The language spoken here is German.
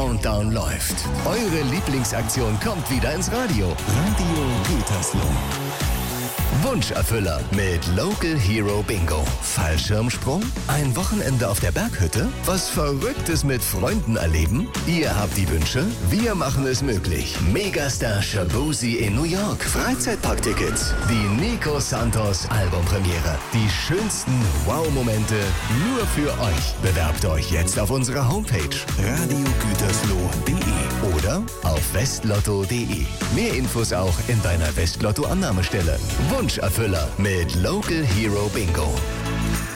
Countdown läuft. Eure Lieblingsaktion kommt wieder ins Radio. Radio Gütersloh. Wunscherfüller mit Local Hero Bingo. Fallschirmsprung? Ein Wochenende auf der Berghütte? Was Verrücktes mit Freunden erleben? Ihr habt die Wünsche, wir machen es möglich. Megastar Shaboozey in New York. Freizeitparktickets. Die Nico Santos Albumpremiere. Die schönsten Wow-Momente nur für euch. Bewerbt euch jetzt auf unserer Homepage radiogütersloh.de oder auf westlotto.de. Mehr Infos auch in deiner Westlotto-Annahmestelle. Wunscherfüller mit Local Hero Bingo.